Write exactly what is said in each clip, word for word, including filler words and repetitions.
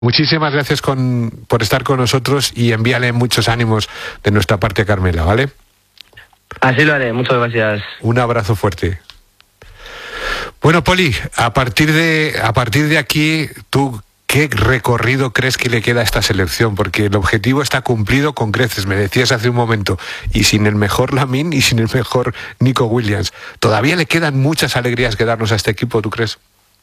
Muchísimas gracias con, por estar con nosotros y envíale muchos ánimos de nuestra parte a Carmela, ¿vale? Así lo haré, muchas gracias. Un abrazo fuerte. Bueno, Poli, a partir de, a partir de aquí, tú, ¿qué recorrido crees que le queda a esta selección? Porque el objetivo está cumplido con creces, me decías hace un momento, y sin el mejor Lamine y sin el mejor Nico Williams. ¿Todavía le quedan muchas alegrías que darnos a este equipo, tú crees?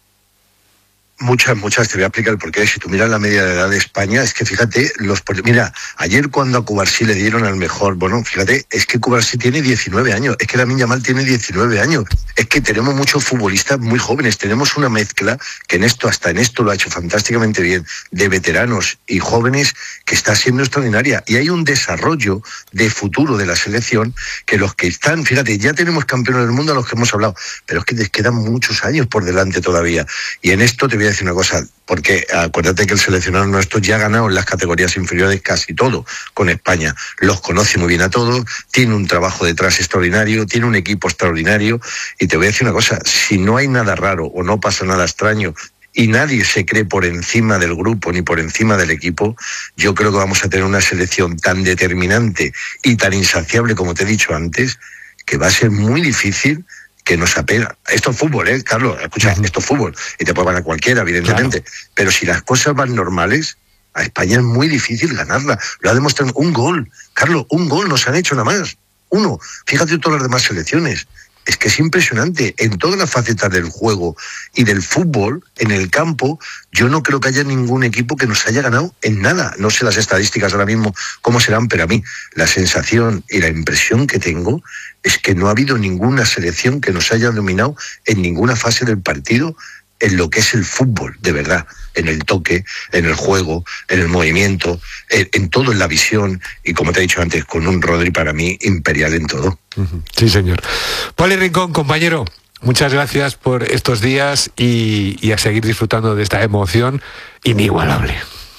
Muchas, muchas, te voy a explicar el porqué. Si tú miras la media de edad de España, es que fíjate, los mira, ayer cuando a Cubarsí le dieron al mejor, bueno, fíjate, es que Cubarsí tiene diecinueve años, es que Lamine Yamal tiene diecinueve años, es que tenemos muchos futbolistas muy jóvenes, tenemos una mezcla que en esto, hasta en esto lo ha hecho fantásticamente bien, de veteranos y jóvenes que está siendo extraordinaria. Y hay un desarrollo de futuro de la selección que los que están, fíjate, ya tenemos campeones del mundo a los que hemos hablado, pero es que les quedan muchos años por delante todavía. Y en esto te voy a decir una cosa, porque acuérdate que el seleccionado nuestro ya ha ganado en las categorías inferiores casi todo con España, los conoce muy bien a todos, tiene un trabajo detrás extraordinario, tiene un equipo extraordinario, y te voy a decir una cosa, si no hay nada raro o no pasa nada extraño y nadie se cree por encima del grupo ni por encima del equipo, yo creo que vamos a tener una selección tan determinante y tan insaciable como te he dicho antes, que va a ser muy difícil que nos apela. Esto es fútbol, ¿eh, Carlos? Escucha, uh-huh. Esto es fútbol. Y te puede ganar cualquiera, evidentemente. Claro. Pero si las cosas van normales, a España es muy difícil ganarla. Lo ha demostrado un gol. Carlos, un gol nos han hecho nada más. Uno. Fíjate en todas las demás selecciones. Es que es impresionante. En todas las facetas del juego y del fútbol, en el campo, yo no creo que haya ningún equipo que nos haya ganado en nada. No sé las estadísticas ahora mismo cómo serán, pero a mí la sensación y la impresión que tengo es que no ha habido ninguna selección que nos haya dominado en ninguna fase del partido en lo que es el fútbol, de verdad, en el toque, en el juego, en el movimiento, en, en todo, en la visión, y como te he dicho antes, con un Rodri para mí imperial en todo. Sí, señor. Poli Rincón, compañero, muchas gracias por estos días y, y a seguir disfrutando de esta emoción inigualable.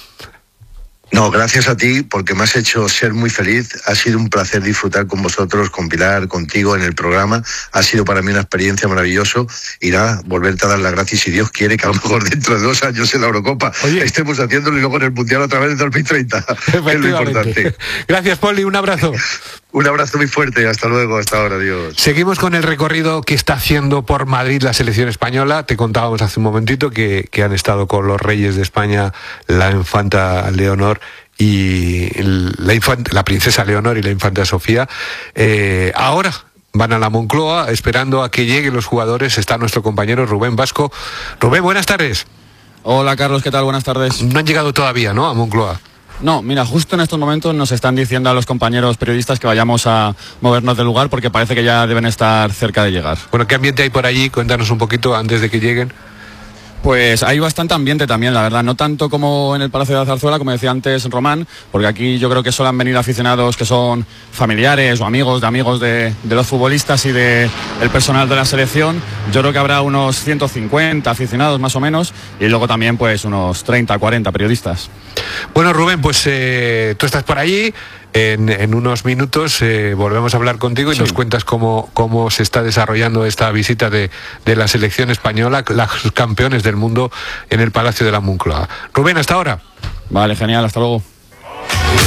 No, gracias a ti, porque me has hecho ser muy feliz. Ha sido un placer disfrutar con vosotros, con Pilar, contigo en el programa. Ha sido para mí una experiencia maravillosa. Y nada, volverte a dar las gracias, si Dios quiere, que a lo mejor dentro de dos años en la Eurocopa Oye. estemos haciéndolo y luego en el Mundial otra vez en dos mil treinta. Es lo importante. Gracias, Poli, un abrazo. Un abrazo muy fuerte, hasta luego, hasta ahora, adiós. Seguimos con el recorrido que está haciendo por Madrid la selección española. Te contábamos hace un momentito que, que han estado con los reyes de España, la infanta Leonor y la, infanta, la princesa Leonor y la infanta Sofía. Eh, ahora van a la Moncloa esperando a que lleguen los jugadores. Está nuestro compañero Rubén Vasco. Rubén, buenas tardes. Hola, Carlos, ¿qué tal? Buenas tardes. No han llegado todavía, ¿no?, a Moncloa. No, mira, justo en estos momentos nos están diciendo a los compañeros periodistas que vayamos a movernos del lugar porque parece que ya deben estar cerca de llegar. Bueno, ¿qué ambiente hay por allí? Cuéntanos un poquito antes de que lleguen. Pues hay bastante ambiente también, la verdad, no tanto como en el Palacio de la Zarzuela, como decía antes Román, porque aquí yo creo que solo han venido aficionados que son familiares o amigos de amigos de, de los futbolistas y del de personal de la selección. Yo creo que habrá unos ciento cincuenta aficionados más o menos y luego también pues unos treinta, cuarenta periodistas. Bueno, Rubén, pues eh, tú estás por allí. En, en unos minutos eh, volvemos a hablar contigo y sí. nos cuentas cómo, cómo se está desarrollando esta visita de, de la selección española, los campeones del mundo en el Palacio de la Moncloa. Rubén, hasta ahora. Vale, genial, hasta luego.